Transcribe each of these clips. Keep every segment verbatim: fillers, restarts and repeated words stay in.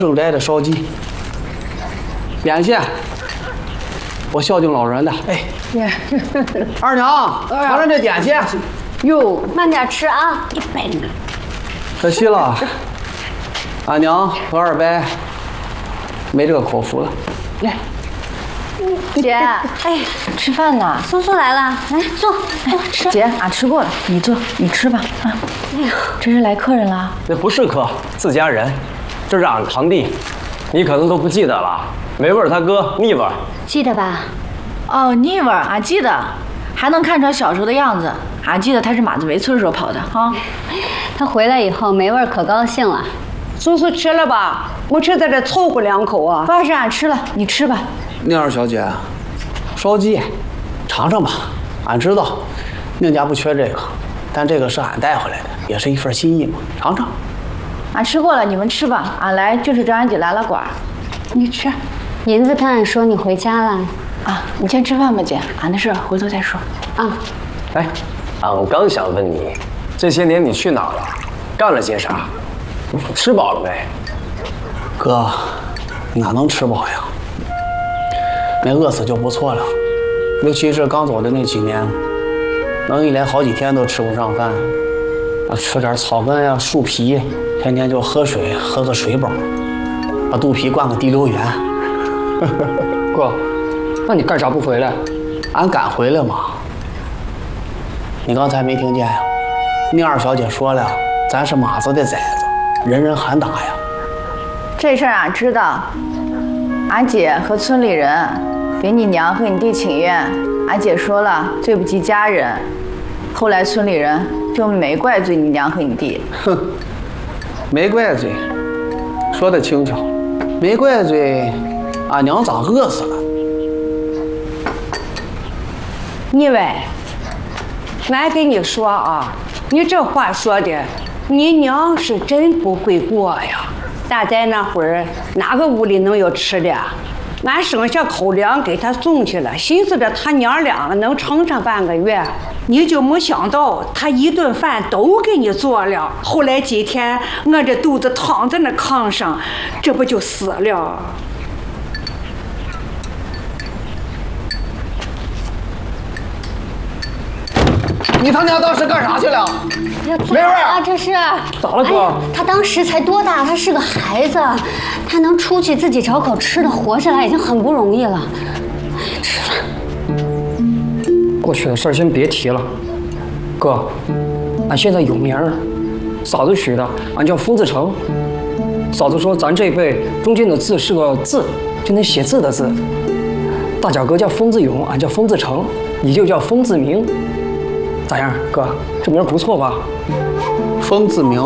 正斋的烧鸡，边线，我孝敬老人的。哎，二娘，尝尝这点心。 哟，慢点吃啊！一百呢。 可惜了，俺娘和二伯没这个口福了。来， 姐，哎， 吃饭呢？ 苏苏来了，来坐，哎，吃。 姐，俺吃过了，你坐，你吃吧。啊，哎呀，这是来客人了？ 那不是客，自家人。 这是俺堂弟，你可能都不记得了。没味儿他哥腻味儿， 记得吧？ 哦，腻味儿，俺记得，还能看出来小时候的样子。俺记得他是马子围村时候跑的啊。 他回来以后，没味儿可高兴了。 叔叔吃了吧？没吃在这凑合两口啊。 不是，俺吃了，你吃吧。 宁二小姐，烧鸡，尝尝吧。俺知道，宁家不缺这个，但这个是俺带回来的，也是一份心意嘛。尝尝。 俺吃过了，你们吃吧。俺来就是找俺姐拉拉管，你吃。 银子跟俺说你回家了啊，你先吃饭吧，姐，俺的事回头再说。 啊。 哎，俺刚想问你，这些年你去哪儿了？干了些啥？吃饱了没？ 哥，哪能吃饱呀？没饿死就不错了。尤其是刚走的那几年，能一连好几天都吃不上饭。 吃点草根呀、树皮，天天就喝水，喝个水饱，把肚皮灌个滴溜圆。 哥，那你干啥不回来？ 俺敢回来吗？你刚才没听见呀？宁二小姐说了，咱是马子的崽子，人人喊打呀。 这事儿俺知道，俺姐和村里人给你娘和你弟请愿，俺姐说了对不起家人，后来村里人。 就没怪罪你娘和你弟。 哼，没怪罪，说得轻巧。没怪罪，俺娘咋饿死了？ 你喂，俺跟你说啊，你这话说的，你娘是真不会过呀。咱在那会儿，哪个屋里能有吃的？俺剩下口粮给他送去了，寻思着他娘俩能撑上半个月。 你就没想到，他一顿饭都给你做了。后来几天饿着肚子躺在那炕上，这不就死了？ 你他娘当时干啥去了？ 没味儿啊，这是咋了哥？ 哎？他当时才多大？他是个孩子，他能出去自己找口吃的活下来已经很不容易了。哎，吃饭。 过去的事儿先别提了，哥，俺现在有名儿，嫂子许的，俺叫疯子成。嫂子说咱这辈中间的字是个字，就能写字的字。大脚哥叫疯子勇，俺叫疯子成，你就叫疯子明，咋样，哥？这名不错吧？ 疯子明，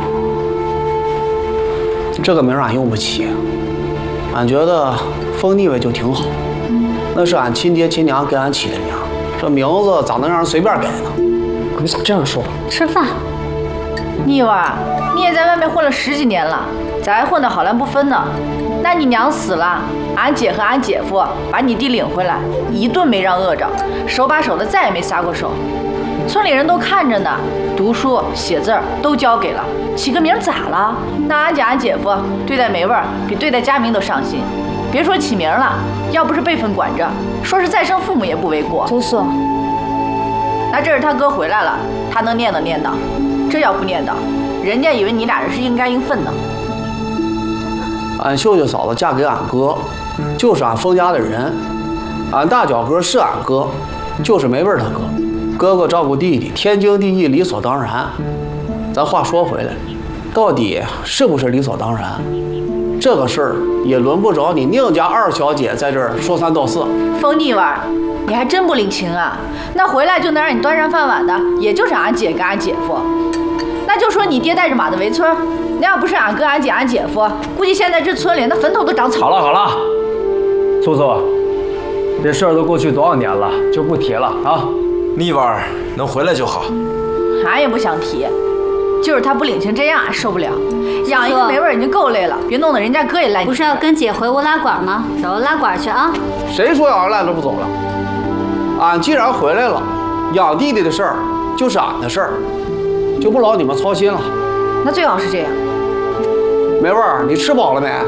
这个名俺用不起，俺觉得疯腻味就挺好，那是俺亲爹亲娘给俺起的名。 这名字咋能让人随便改呢？ 你咋这样说？ 吃饭。 腻味儿，你也在外面混了十几年了，咋还混得好赖不分呢？那你娘死了，俺姐和俺姐夫把你弟领回来，一顿没让饿着，手把手的再也没撒过手。村里人都看着呢，读书写字儿都教给了，起个名咋了？那俺姐俺姐夫对待没味儿比对待佳明都上心。 别说起名了，要不是辈分管着，说是再生父母也不为过。 叔叔， 那这是他哥回来了，他能念叨念叨，这要不念叨，人家以为你俩人是应该应分呢。 俺秀秀嫂子嫁给俺哥，就是俺封家的人。俺大脚哥是俺哥，就是没味儿他哥。哥哥照顾弟弟，天经地义，理所当然。咱话说回来，到底是不是理所当然？ 这个事儿也轮不着你宁家二小姐在这儿说三道四。 疯腻味儿，你还真不领情啊！那回来就能让你端上饭碗的，也就是俺姐跟俺姐夫。那就说你爹带着马子围村，那要不是俺哥、俺姐、俺姐夫，估计现在这村里那坟头都长草。 好了好了，苏苏，这事儿都过去多少年了，就不提了啊。 腻味儿能回来就好。 俺也不想提，就是他不领情这样，俺受不了。 养一个没味儿已经够累了，别弄得人家哥也赖你。 不是要跟姐回屋拉管吗？走，拉管去啊！ 谁说俺赖着不走了？俺既然回来了，养弟弟的事儿就是俺的事儿，就不劳你们操心了。 那最好是这样。 没味儿，你吃饱了没？